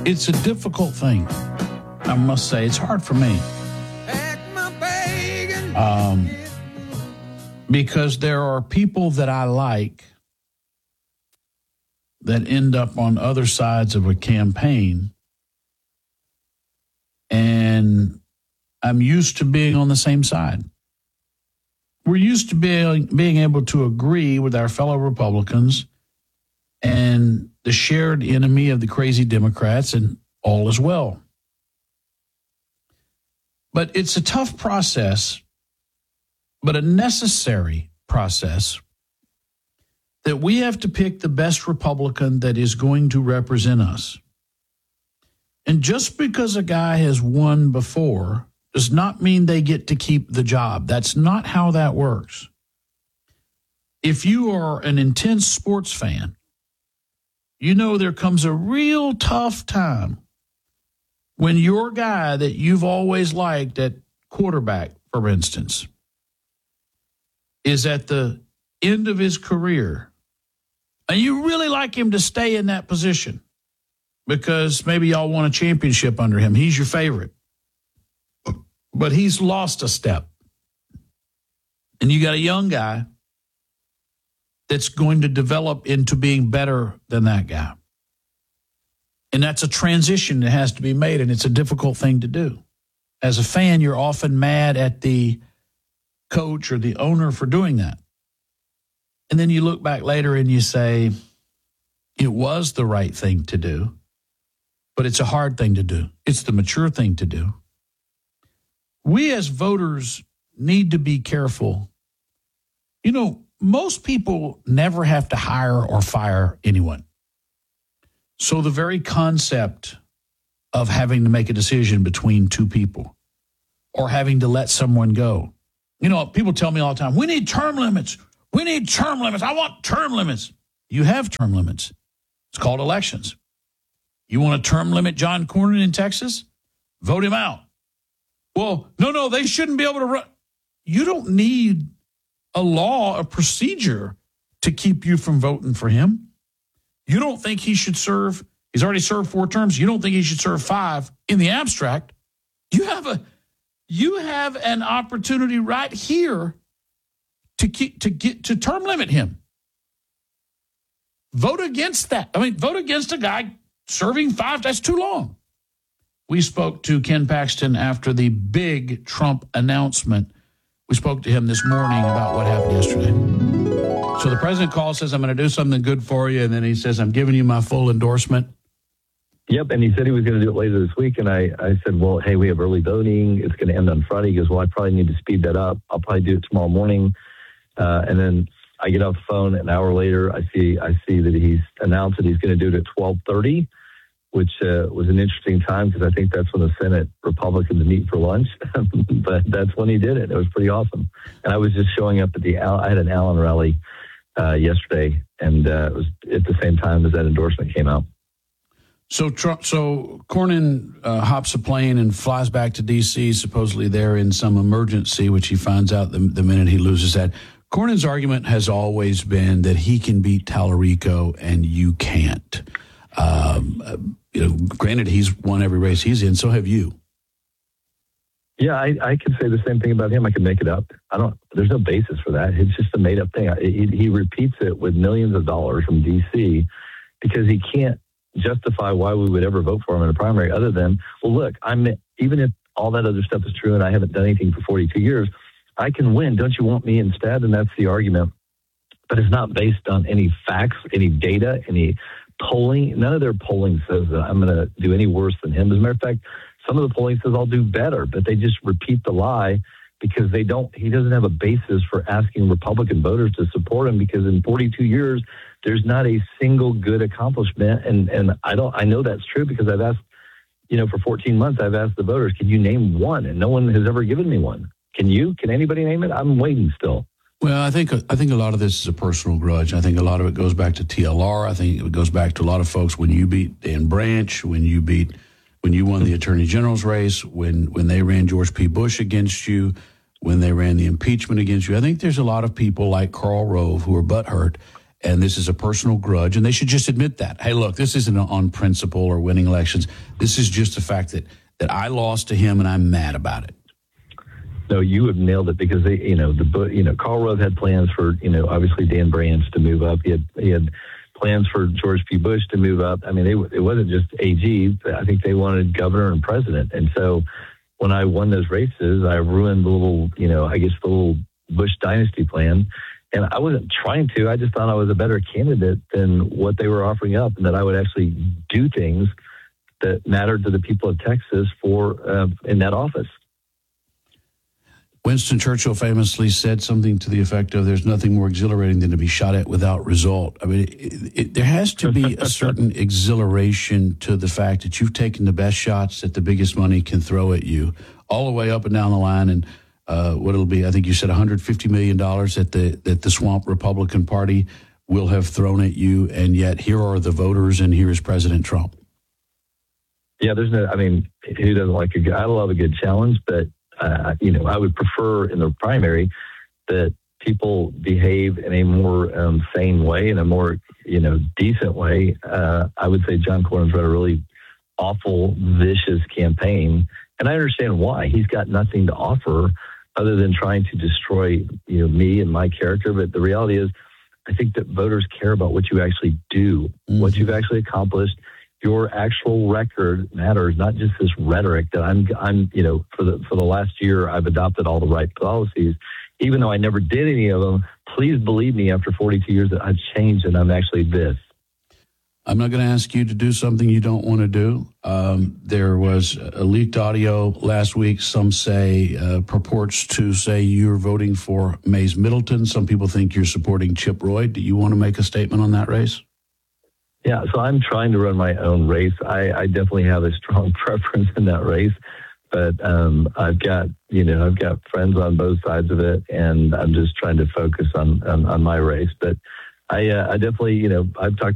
It's a difficult thing. I must say, it's hard for me. Because there are people that I like that end up on other sides of a campaign, and I'm used to being on the same side. We're used to being able to agree with our fellow Republicans and the shared enemy of the crazy Democrats, and all is well. But it's a tough process, but a necessary process, that we have to pick the best Republican that is going to represent us. And just because a guy has won before does not mean they get to keep the job. That's not how that works. If you are an intense sports fan, you know there comes a real tough time when your guy that you've always liked at quarterback, for instance, is at the end of his career, and you really like him to stay in that position because maybe y'all won a championship under him. He's your favorite. But he's lost a step. And you got a young guy that's going to develop into being better than that guy. And that's a transition that has to be made, and it's a difficult thing to do. As a fan, you're often mad at the coach or the owner for doing that. And then you look back later and you say, it was the right thing to do, but it's a hard thing to do. It's the mature thing to do. We as voters need to be careful. You know, most people never have to hire or fire anyone. So the very concept of having to make a decision between two people or having to let someone go. You know, people tell me all the time, we need term limits. We need term limits. I want term limits. You have term limits. It's called elections. You want to term limit John Cornyn in Texas? Vote him out. Well, no, they shouldn't be able to run. You don't need a law, a procedure to keep you from voting for him. You don't think he should serve. He's already served 4 terms. You don't think he should serve 5 in the abstract. You have an opportunity right here to term limit him. Vote against that. Vote against a guy serving 5. That's too long. We spoke to Ken Paxton after the big Trump announcement. We spoke to him this morning about what happened yesterday. So the president calls, says, I'm going to do something good for you. And then he says, I'm giving you my full endorsement. Yep, and he said he was going to do it later this week. And I said, well, hey, we have early voting. It's going to end on Friday. He goes, well, I probably need to speed that up. I'll probably do it tomorrow morning. And then I get off the phone an hour later. I see that he's announced that he's going to do it at 12:30, which was an interesting time because I think that's when the Senate Republicans meet for lunch. But that's when he did it. It was pretty awesome. And I was just showing up at I had an Allen rally yesterday, and it was at the same time as that endorsement came out. So Cornyn hops a plane and flies back to D.C., supposedly there in some emergency, which he finds out the minute he loses that. Cornyn's argument has always been that he can beat Tallarico and you can't. Granted, he's won every race he's in, so have you. Yeah, I could say the same thing about him. I could make it up. There's no basis for that. It's just a made up thing. He repeats it with millions of dollars from D.C. because he can't justify why we would ever vote for him in a primary other than, well, look, even if all that other stuff is true and I haven't done anything for 42 years, I can win. Don't you want me instead? And that's the argument. But it's not based on any facts, any data, any polling. None of their polling says that I'm going to do any worse than him. As a matter of fact, some of the polling says I'll do better, but they just repeat the lie because he doesn't have a basis for asking Republican voters to support him because in 42 years, there's not a single good accomplishment. And I know that's true because I've asked, for 14 months, I've asked the voters, can you name one? And no one has ever given me one. Can you? Can anybody name it? I'm waiting still. Well, I think a lot of this is a personal grudge. I think a lot of it goes back to TLR. I think it goes back to a lot of folks when you beat Dan Branch, when you won the Attorney General's race, when they ran George P. Bush against you, when they ran the impeachment against you. I think there's a lot of people like Karl Rove who are butthurt. and this is a personal grudge, and they should just admit that. Hey, look, this isn't on principle or winning elections. This is just the fact that I lost to him, and I'm mad about it. No, you have nailed it, because they, Karl Rove had plans for, obviously Dan Branch to move up. He had plans for George P. Bush to move up. I mean, it wasn't just AG. I think they wanted governor and president. And so when I won those races, I ruined the little Bush dynasty plan. And I wasn't trying to. I just thought I was a better candidate than what they were offering up, and that I would actually do things that mattered to the people of Texas in that office. Winston Churchill famously said something to the effect of, there's nothing more exhilarating than to be shot at without result. I mean, there has to be a certain exhilaration to the fact that you've taken the best shots that the biggest money can throw at you, all the way up and down the line. And what it'll be, I think you said $150 million that the Swamp Republican Party will have thrown at you. And yet here are the voters, and here is President Trump. Yeah, who doesn't like I love a good challenge, but I would prefer in the primary that people behave in a more sane way, in a more, decent way. I would say John Cornyn's run a really awful, vicious campaign. And I understand why. He's got nothing to offer other than trying to destroy, me and my character. But the reality is, I think that voters care about what you actually do, what you've actually accomplished. Your actual record matters, not just this rhetoric that I'm for the last year, I've adopted all the right policies, even though I never did any of them. Please believe me, after 42 years, that I've changed and I'm actually this. I'm not going to ask you to do something you don't want to do. There was a leaked audio last week. Some say purports to say you're voting for Mays Middleton. Some people think you're supporting Chip Roy. Do you want to make a statement on that race? Yeah, so I'm trying to run my own race. I definitely have a strong preference in that race, but I've got friends on both sides of it, and I'm just trying to focus on my race. But I definitely, I've talked